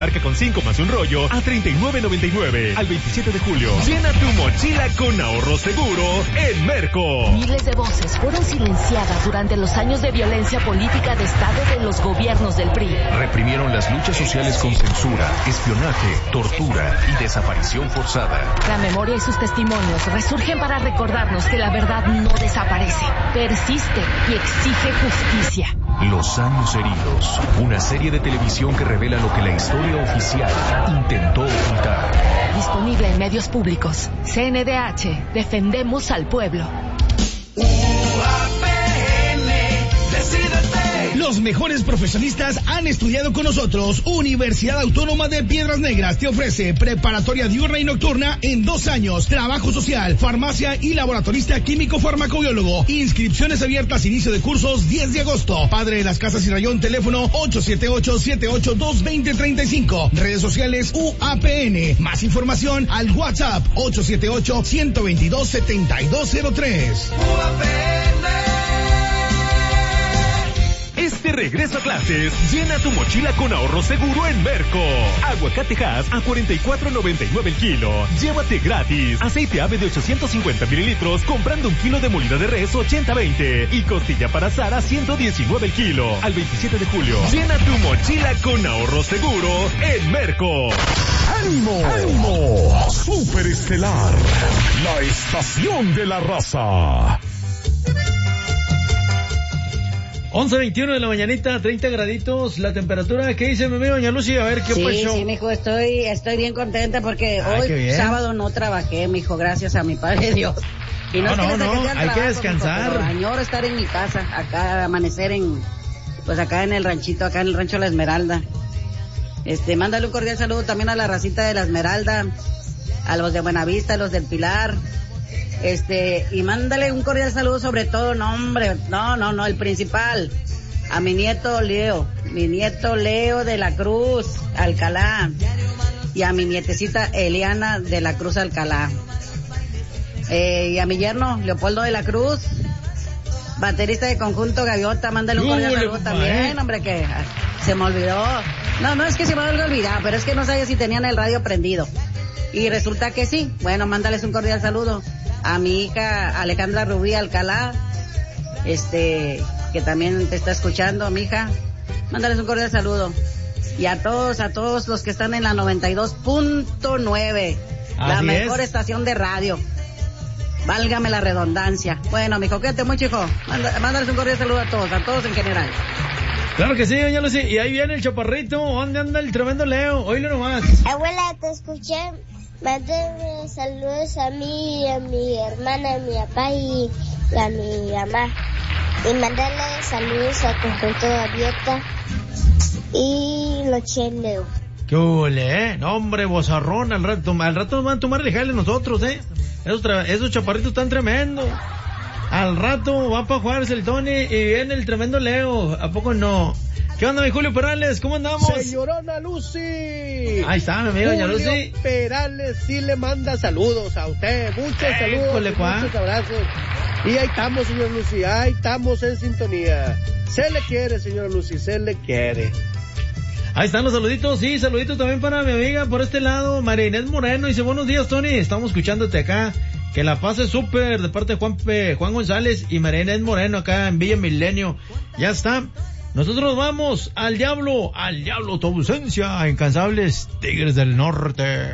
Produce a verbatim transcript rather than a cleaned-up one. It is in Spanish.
Marca con cinco más un rollo a treinta y nueve noventa y nueve al veintisiete de julio. Llena tu mochila con ahorro seguro en Merco. Miles de voces fueron silenciadas durante los años de violencia política de Estado de los gobiernos del P R I. Reprimieron las luchas sociales con censura, espionaje, tortura y desaparición forzada. La memoria y sus testimonios resurgen para recordarnos que la verdad no desaparece, persiste y exige justicia. Los años heridos, una serie de televisión que revela lo que la historia oficial intentó ocultar. Disponible en medios públicos. C N D H, defendemos al pueblo. U A P N, decídete. Los mejores profesionistas han estudiado con nosotros. Universidad Autónoma de Piedras Negras te ofrece preparatoria diurna y nocturna en dos años, trabajo social, farmacia y laboratorista químico farmacobiólogo. Inscripciones abiertas, inicio de cursos diez de agosto. Padre de las Casas y Rayón, teléfono ocho siete ocho, siete ocho dos, dos cero tres cinco. Redes sociales U A P N. Más información al WhatsApp ocho siete ocho, uno dos dos, siete dos cero tres. U A P N. Este regreso a clases, llena tu mochila con ahorro seguro en Merco. Aguacatejas a cuarenta y cuatro noventa y nueve el kilo. Llévate gratis. Aceite ave de ochocientos cincuenta mililitros comprando un kilo de molida de res ochenta veinte. Y costilla para asar a ciento diecinueve el kilo. Al veintisiete de julio. Llena tu mochila con ahorro seguro en Merco. ¡Ánimo! ¡Ánimo! Superestelar, la estación de la raza. once veintiuno de la mañanita, treinta graditos, la temperatura. ¿Qué dice mi amigo doña Lucy? A ver, ¿qué sí, pasó? Sí, mijo, estoy, estoy bien contenta porque Ay, hoy sábado no trabajé, mijo, gracias a mi Padre Dios. Y no, no, no, no, no. hay trabajo, que descansar. Mijo, añoro estar en mi casa, acá, amanecer en, pues acá en el ranchito, acá en el rancho La Esmeralda. Este, mándale un cordial saludo también a la racita de La Esmeralda, a los de Buenavista, a los del Pilar. Este, y mándale un cordial saludo sobre todo, no hombre, no, no, no, el principal, a mi nieto Leo, mi nieto Leo de la Cruz, Alcalá, y a mi nietecita Eliana de la Cruz, Alcalá. Eh, y a mi yerno Leopoldo de la Cruz, baterista de Conjunto Gaviota, mándale un cordial saludo también, hombre, que se me olvidó. No, no es que se me haya olvidado, pero es que no sabía si tenían el radio prendido. Y resulta que sí. Bueno, mándales un cordial saludo a mi hija Alejandra Rubí Alcalá, este, que también te está escuchando, mi hija. Mándales un cordial saludo. Y a todos, a todos los que están en la noventa y dos punto nueve, la mejor es. estación de radio. Válgame la redundancia. Bueno, mijo, cuídate mucho, hijo. Manda, mándales un cordial saludo a todos, a todos en general. Claro que sí, doña Lucy. Y ahí viene el chaparrito. ¿Dónde anda el tremendo Leo? Oílo nomás. Abuela, te escuché. Mándame saludos a mí, a mi hermana, a mi papá y a mi mamá. Y mándale saludos a Conjunto Gaviota y Noche Leo. ¿Qué huele, eh? No, hombre, bozarrón. Al rato, al rato nos van a tomar lejales nosotros, eh. Esos, tra- esos chaparritos están tremendos. Al rato va para jugarse el Tony y viene el tremendo Leo. ¿A poco no? ¿Qué onda, mi Julio Perales? ¿Cómo andamos? Señorona Lucy. Ahí está, mi amigo, doña Lucy. Julio Perales sí le manda saludos a usted. Muchos eh, saludos, cole, muchos abrazos. Y ahí estamos, señora Lucy, ahí estamos en sintonía. Se le quiere, señora Lucy, se le quiere. Ahí están los saluditos, sí, saluditos también para mi amiga por este lado, María Inés Moreno. Dice, buenos días, Tony, estamos escuchándote acá. Que la pase súper de parte de Juan, P, Juan González y María Inés Moreno acá en Villa Milenio. Ya está. Nosotros nos vamos al diablo, al diablo tu ausencia, incansables Tigres del Norte.